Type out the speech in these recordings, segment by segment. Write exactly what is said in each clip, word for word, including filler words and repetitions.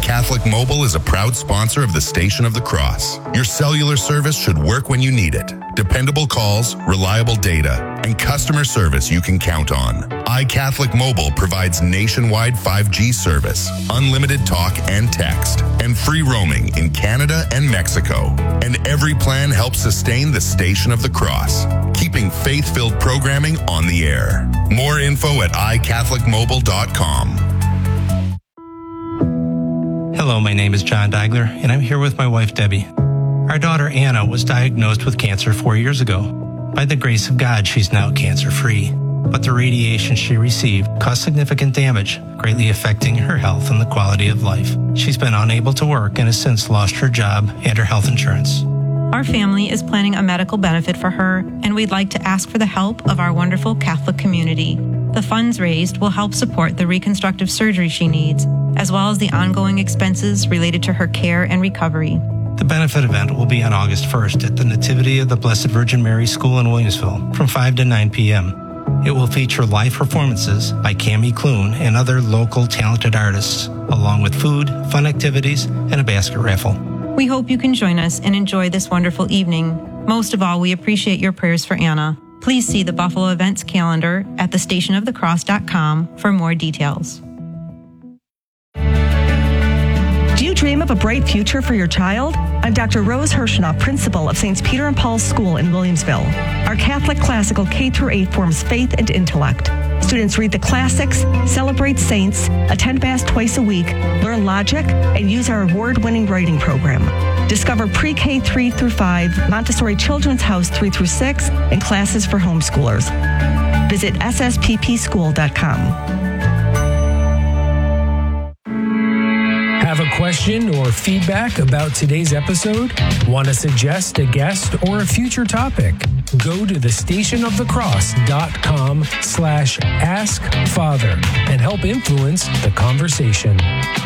iCatholic Mobile is a proud sponsor of the Station of the Cross. Your cellular service should work when you need it. Dependable calls, reliable data, and customer service you can count on. iCatholic Mobile provides nationwide five G service, unlimited talk and text, and free roaming in Canada and Mexico. And every plan helps sustain the Station of the Cross, keeping faith-filled programming on the air. More info at i catholic mobile dot com. Hello, my name is John Deigler, and I'm here with my wife, Debbie. Our daughter, Anna, was diagnosed with cancer four years ago. By the grace of God, she's now cancer-free. But the radiation she received caused significant damage, greatly affecting her health and the quality of life. She's been unable to work and has since lost her job and her health insurance. Our family is planning a medical benefit for her, and we'd like to ask for the help of our wonderful Catholic community. The funds raised will help support the reconstructive surgery she needs, as well as the ongoing expenses related to her care and recovery. The benefit event will be on August first at the Nativity of the Blessed Virgin Mary School in Williamsville from five to nine p.m. It will feature live performances by Cammie Clune and other local talented artists, along with food, fun activities, and a basket raffle. We hope you can join us and enjoy this wonderful evening. Most of all, we appreciate your prayers for Anna. Please see the Buffalo events calendar at the station of the cross dot com for more details. Do you dream of a bright future for your child? I'm Doctor Rose Hirschenow, principal of Saints Peter and Paul's School in Williamsville. Our Catholic classical K through eight forms faith and intellect. Students read the classics, celebrate saints, attend Mass twice a week, learn logic, and use our award-winning writing program. Discover pre-K three through five, Montessori Children's House three through six, and classes for homeschoolers. Visit s s p p school dot com. Have a question or feedback about today's episode? Want to suggest a guest or a future topic? Go to the station of the cross dot com slash ask father and help influence the conversation.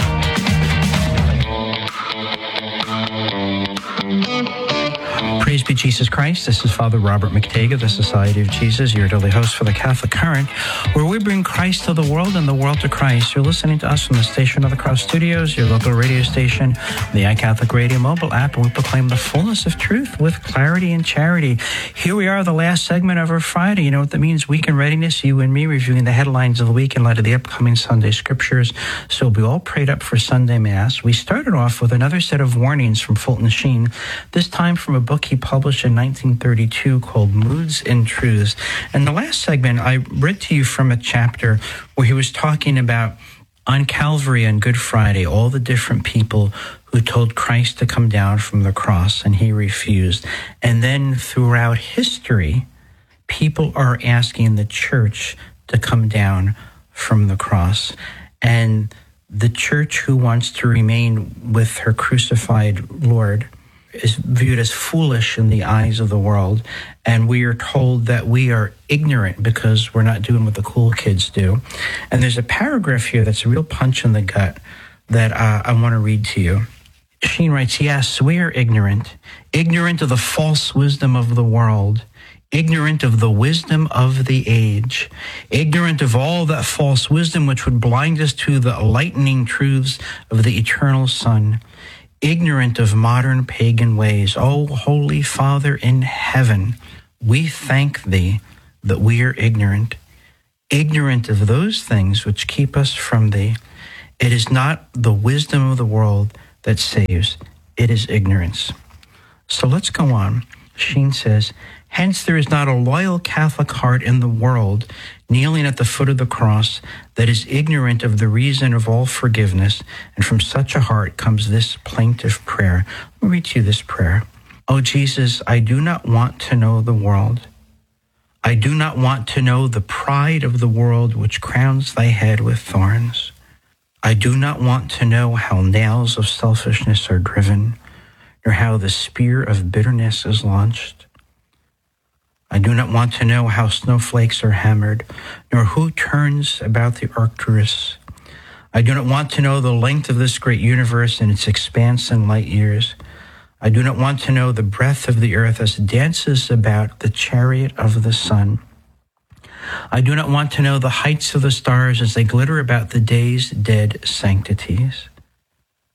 Praise be Jesus Christ. This is Father Robert McTague of the Society of Jesus, your daily host for the Catholic Current, where we bring Christ to the world and the world to Christ. You're listening to us from the Station of the Cross Studios, your local radio station, the iCatholic Radio mobile app, and we proclaim the fullness of truth with clarity and charity. Here we are, the last segment of our Friday. You know what that means? Week in Readiness, you and me reviewing the headlines of the week in light of the upcoming Sunday scriptures. So we all prayed up for Sunday Mass. We started off with another set of warnings from Fulton Sheen, this time from a book he published in nineteen thirty-two called Moods and Truths. And the last segment, I read to you from a chapter where he was talking about on Calvary on Good Friday, all the different people who told Christ to come down from the cross and he refused. And then throughout history, people are asking the church to come down from the cross. And the church who wants to remain with her crucified Lord is viewed as foolish in the eyes of the world, and we are told that we are ignorant because we're not doing what the cool kids do. And there's a paragraph here that's a real punch in the gut that uh, I want to read to you. Sheen writes, yes, we are ignorant, ignorant of the false wisdom of the world, ignorant of the wisdom of the age, ignorant of all that false wisdom which would blind us to the lightning truths of the eternal Son, ignorant of modern pagan ways. O Holy Father in heaven, we thank thee that we are ignorant, ignorant of those things which keep us from thee. It is not the wisdom of the world that saves, it is ignorance. So let's go on. Sheen says, hence there is not a loyal Catholic heart in the world kneeling at the foot of the cross that is ignorant of the reason of all forgiveness, and from such a heart comes this plaintive prayer. Let me read to you this prayer. O Jesus, I do not want to know the world. I do not want to know the pride of the world which crowns thy head with thorns. I do not want to know how nails of selfishness are driven, nor how the spear of bitterness is launched. I do not want to know how snowflakes are hammered, nor who turns about the Arcturus. I do not want to know the length of this great universe and its expanse in light years. I do not want to know the breadth of the earth as it dances about the chariot of the sun. I do not want to know the heights of the stars as they glitter about the day's dead sanctities.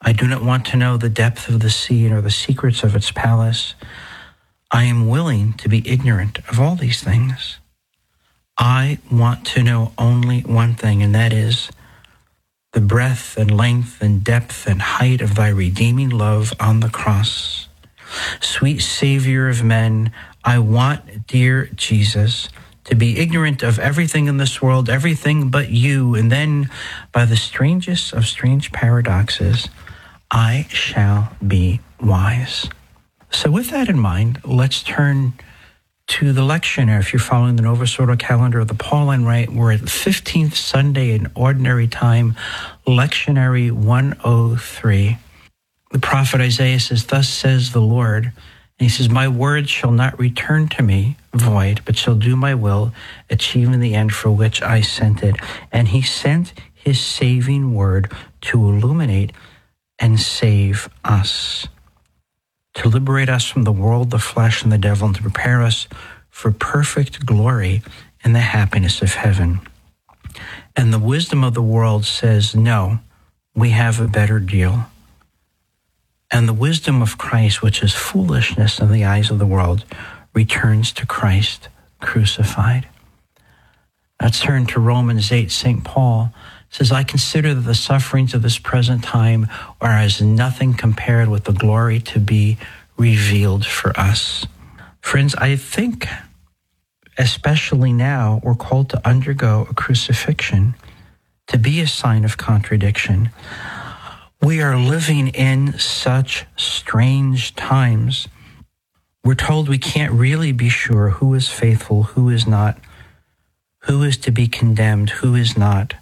I do not want to know the depth of the sea nor the secrets of its palace. I am willing to be ignorant of all these things. I want to know only one thing, and that is the breadth and length and depth and height of thy redeeming love on the cross. Sweet Savior of men, I want, dear Jesus, to be ignorant of everything in this world, everything but you, and then, by the strangest of strange paradoxes, I shall be wise. So with that in mind, let's turn to the lectionary. If you're following the Novus Ordo calendar of the Pauline Rite, we're at the fifteenth Sunday in Ordinary Time, lectionary one oh three. The prophet Isaiah says, "Thus says the Lord," and he says, "My word shall not return to me void, but shall do my will, achieving the end for which I sent it." And he sent his saving word to illuminate and save us, to liberate us from the world, the flesh, and the devil, and to prepare us for perfect glory and the happiness of heaven. And the wisdom of the world says, no, we have a better deal. And the wisdom of Christ, which is foolishness in the eyes of the world, returns to Christ crucified. Let's turn to Romans eight. Saint Paul says, "I consider that the sufferings of this present time are as nothing compared with the glory to be revealed for us." Friends, I think, especially now, we're called to undergo a crucifixion, to be a sign of contradiction. We are living in such strange times. We're told we can't really be sure who is faithful, who is not, who is to be condemned, who is not.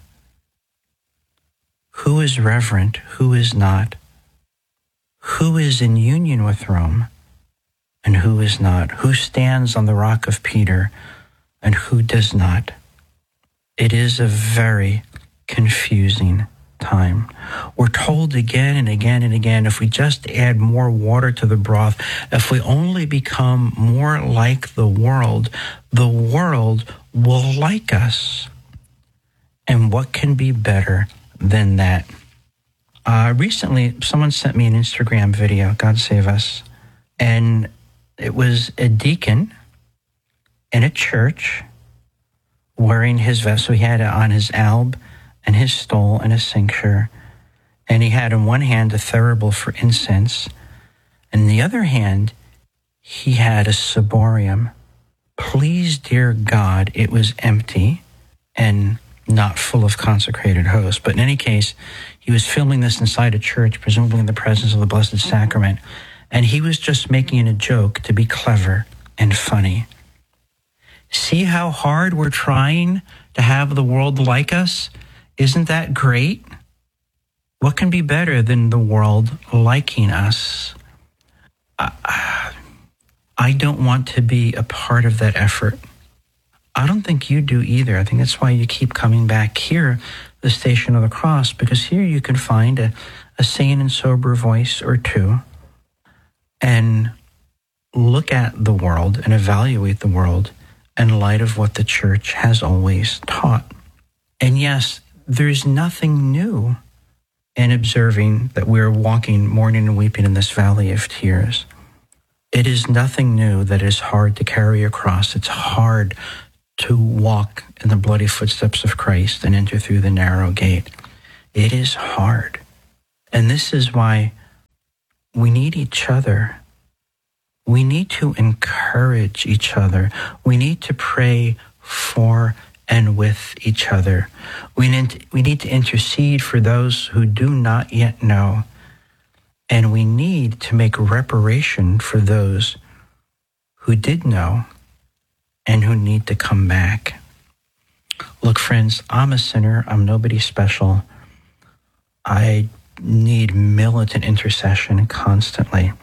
Who is reverent, who is not? Who is in union with Rome, and who is not? Who stands on the rock of Peter, and who does not? It is a very confusing time. We're told again and again and again, if we just add more water to the broth, if we only become more like the world, the world will like us. And what can be better than that? Uh, recently, someone sent me an Instagram video, God save us, and it was a deacon in a church wearing his vest. So he had on his alb and his stole and a cincture, and he had in one hand a thurible for incense, and in the other hand, he had a ciborium. Please, dear God, it was empty and not full of consecrated hosts. But in any case, he was filming this inside a church, presumably in the presence of the Blessed Sacrament, and he was just making a joke to be clever and funny. See how hard we're trying to have the world like us? Isn't that great? What can be better than the world liking us? I, I don't want to be a part of that effort. I don't think you do either. I think that's why you keep coming back here, the Station of the Cross, because here you can find a, a sane and sober voice or two and look at the world and evaluate the world in light of what the church has always taught. And yes, there's nothing new in observing that we're walking mourning and weeping in this valley of tears. It is nothing new that it is hard to carry a cross. It's hard to walk in the bloody footsteps of Christ and enter through the narrow gate. It is hard. And this is why we need each other. We need to encourage each other. We need to pray for and with each other. We need, we need to intercede for those who do not yet know. And we need to make reparation for those who did know and who need to come back. Look, friends, I'm a sinner. I'm nobody special. I need militant intercession constantly.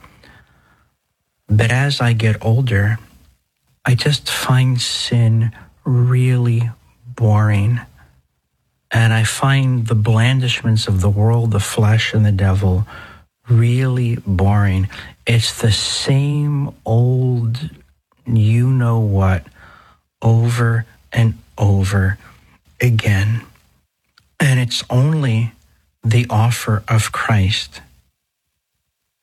But as I get older, I just find sin really boring. And I find the blandishments of the world, the flesh, and the devil really boring. It's the same old you know what over and over again. And it's only the offer of Christ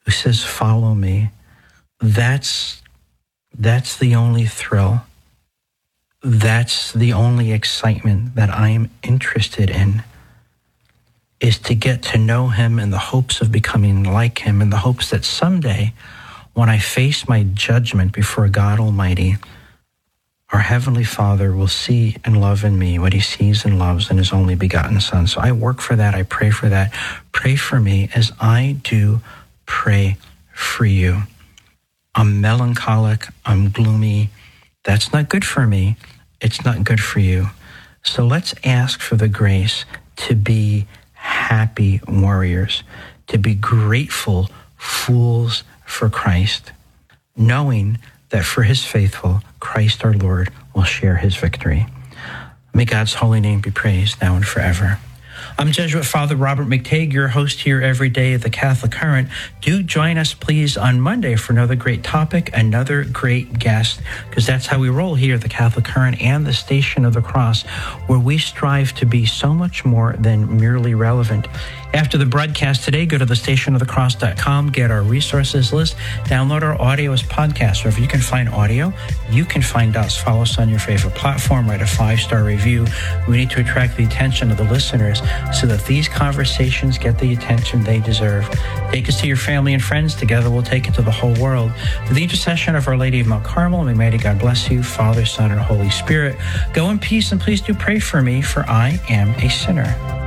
who says, follow me, that's, that's the only thrill. That's the only excitement that I am interested in, is to get to know him in the hopes of becoming like him, in the hopes that someday, when I face my judgment before God Almighty, our Heavenly Father will see and love in me what he sees and loves in his only begotten Son. So I work for that. I pray for that. Pray for me as I do pray for you. I'm melancholic. I'm gloomy. That's not good for me. It's not good for you. So let's ask for the grace to be happy warriors, to be grateful fools for Christ, knowing that for his faithful, Christ our Lord will share his victory. May God's holy name be praised now and forever. I'm Jesuit Father Robert McTague, your host here every day at the Catholic Current. Do join us, please, on Monday for another great topic, another great guest, because that's how we roll here at the Catholic Current and the Station of the Cross, where we strive to be so much more than merely relevant. After the broadcast today, go to the station of the cross dot com, get our resources list, download our audio as podcasts. Wherever you can find audio, you can find us. Follow us on your favorite platform, write a five-star review. We need to attract the attention of the listeners so that these conversations get the attention they deserve. Take us to your family and friends. Together we'll take it to the whole world. Through the intercession of Our Lady of Mount Carmel, may mighty God bless you, Father, Son, and Holy Spirit. Go in peace, and please do pray for me, for I am a sinner.